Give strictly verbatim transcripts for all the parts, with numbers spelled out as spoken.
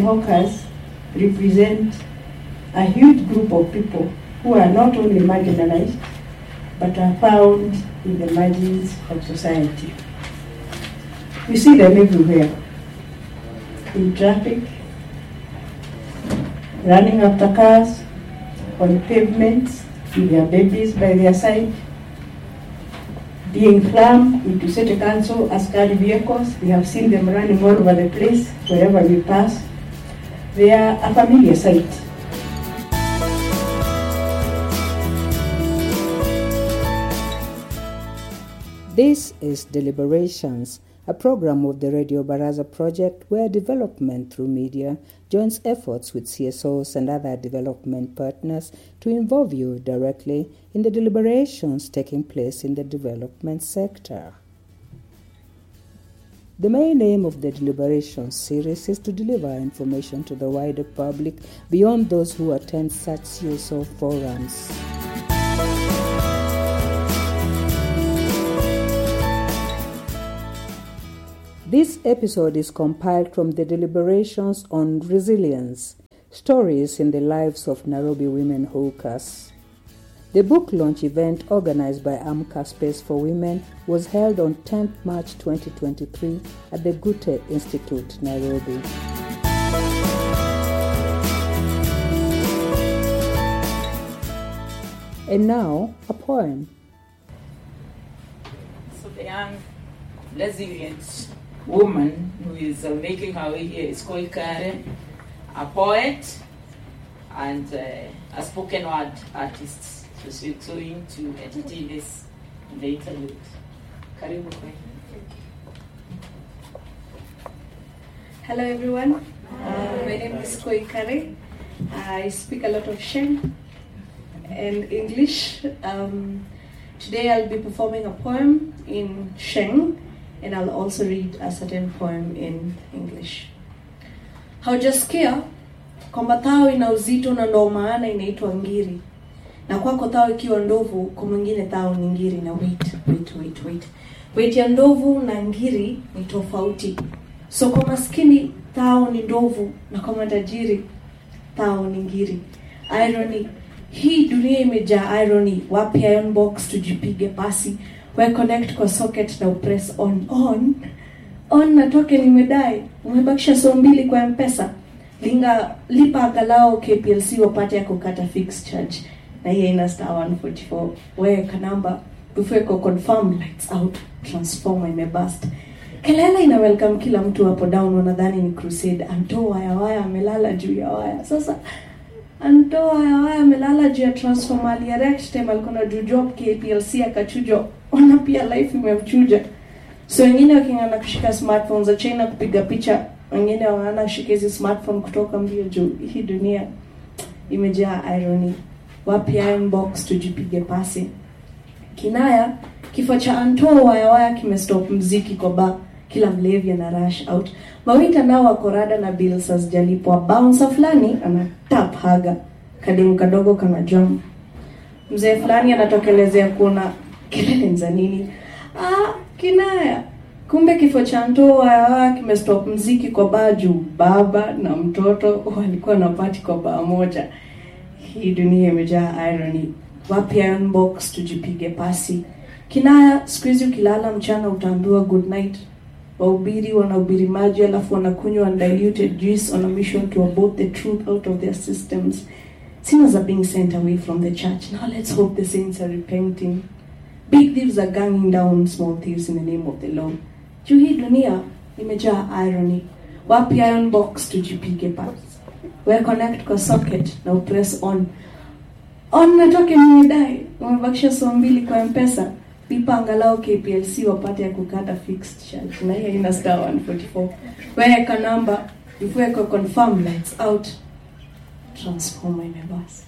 hawkers represent a huge group of people who are not only marginalized, but are found in the margins of society. We see them everywhere, in traffic, running after cars, on pavements, with their babies by their side, being slammed into city council askari vehicles. We have seen them running all over the place, wherever we pass. They are a familiar sight. This is Deliberations, a program of the Radio Baraza project where development through media joins efforts with C S Os and other development partners to involve you directly in the deliberations taking place in the development sector. The main aim of the Deliberations series is to deliver information to the wider public beyond those who attend such C S O forums. This episode is compiled from the Deliberations on Resilience, Stories in the Lives of Nairobi Women Hawkers. The book launch event organized by Amka Space for Women was held on tenth March twenty twenty-three at the Gute Institute, Nairobi. And now, a poem. So the young, resilient woman who is uh, making her way here is called Karen, a poet and uh, a spoken word artist. So she's going to entertain us in the interlude. Karibu kwa. Hello everyone, uh, my name is Koi Kare. I speak a lot of Sheng and English. Um, today I'll be performing a poem in Sheng, and I'll also read a certain poem in English. Haujasikia kwamba thao ina uzito na ndo maana inaitwa ngiri. Na kwako thao ikiwa ndovu, kwa mwingine thao ni ngiri. Na wait, wait, wait, wait. Wait ya ndovu na ngiri ni tofauti. So kwa maskini thao ni ndovu, na kwa matajiri thao ni ngiri. Irony. Hii dunia imejaa irony. Wapi iron box tujipige pasi. We connect kwa socket na upress on. On. On na token imedai. Umebakisha so mbili kwa M-Pesa. Linga, lipa agalao K P L C wapate ya kukata fixed charge. Na hiya ina star one forty-four. We kanamba. Before ko confirm lights out. Transformer imebust. Kelele ina welcome kila mtu hapo down. Wanadhani ni crusade. Anto waya waya amelala juu ya waya. Sasa Anto waya waya amelala juu ya transformer. Aliyerect time alikuwa juu job K P L C akachujo. Ona pia life imemchuja. So wengine wakingana kushika smartphones za China kupiga picha, wengine wanaana kushika hizi smartphone kutoka mbio juu. Hii dunia imejaa irony. Wapi iron box tujipige pasi. Kinaya, kifo cha Anto waya waya kimestop mziki kwa ba. Kila mlevi na rush out. Mawita nao wako rada na bills hazijalipwa. Bouncer fulani ana tap haga. Kademu kadogo kana jump. Mzee fulani anatokelezea kuna kelele za nini? Ah, kinaya. Kumbe kifo cha Anto waya kimestop mziki kwa baju. Baba na mtoto walikuwa na party kwa baa moja. Hii dunia imejaa irony. Wapi iron box tujipige pasi. Kinaya, siku hizi ukilala mchana utaambiwa good night. Wahubiri wanahubiri maji alafu wanakunywa undiluted juice on a mission to abort the truth out of their systems. Sinners are being sent away from the church. Now let's hope the saints are repenting. Big thieves are ganging down small thieves in the name of the law. Juu hii dunia imejaa irony. Wapi iron box tujipige pasi. We connect kwa socket na upress on. On na token nimedai. Umebakisha so mbili kwa M-Pesa. Lipa angalau K P L C wapate ya kukata fixed charge. Na hiya ina star one forty-four. Weka number. Before you confirm lights out. Transformer imebust.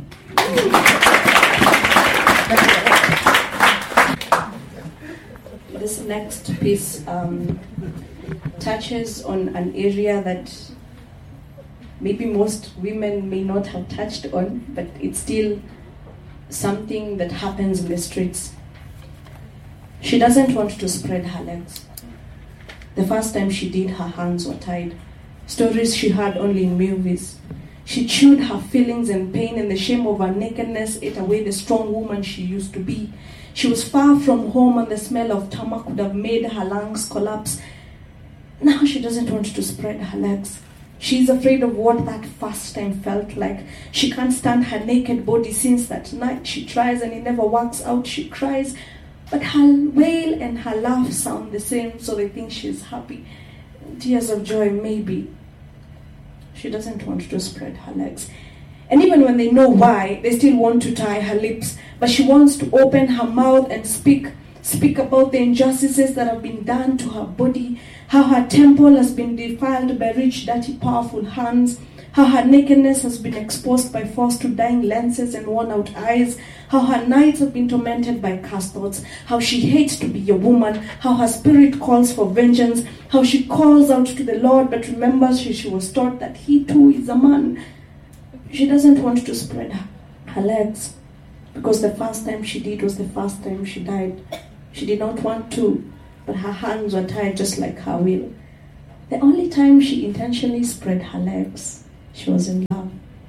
This next piece um, touches on an area that maybe most women may not have touched on, but it's still something that happens in the streets. She doesn't want to spread her legs. The first time she did, her hands were tied. stories she heard only in movies. She chewed her feelings and pain, and the shame of her nakedness ate away the strong woman she used to be. She was far from home, and the smell of tarmac would have made her lungs collapse. Now she doesn't want to spread her legs. She's afraid of what that first time felt like. She can't stand her naked body since that night. She tries and it never works out. She cries, but her wail and her laugh sound the same, so they think she's happy. Tears of joy, maybe. She doesn't want to spread her legs. And even when they know why, they still want to tie her lips. But she wants to open her mouth and speak. Speak about the injustices that have been done to her body, how her temple has been defiled by rich, dirty, powerful hands, how her nakedness has been exposed by force to dying lenses and worn-out eyes, how her nights have been tormented by cursed thoughts, how she hates to be a woman, how her spirit calls for vengeance, how she calls out to the Lord but remembers she, she was taught that he too is a man. She doesn't want to spread her, her legs because the first time she did was the first time she died. She did not want to, but her hands were tied just like her will. The only time she intentionally spread her legs, she was in love.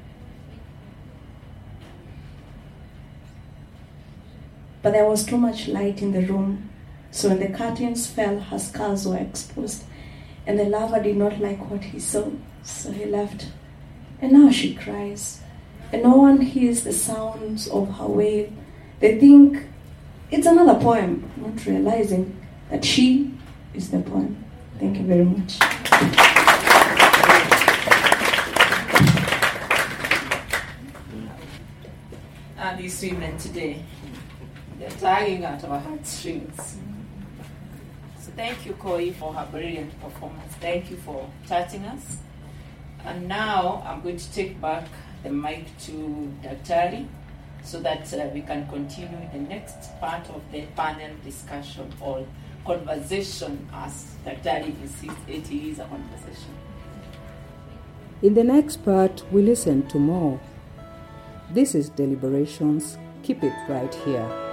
But there was too much light in the room, so when the curtains fell, her scars were exposed, and the lover did not like what he saw, so he left. And now she cries, and no one hears the sounds of her wail. They think it's another poem, not realizing that she is the poem. Thank you very much. And these women today, they're tugging at our heartstrings. So thank you, Koi, for her brilliant performance. Thank you for touching us. And now I'm going to take back the mic to Daktari so that uh, we can continue the next part of the panel discussion or conversation, as Daktari insists it is a conversation. In the next part, we listen to more. This is Deliberations. Keep it right here.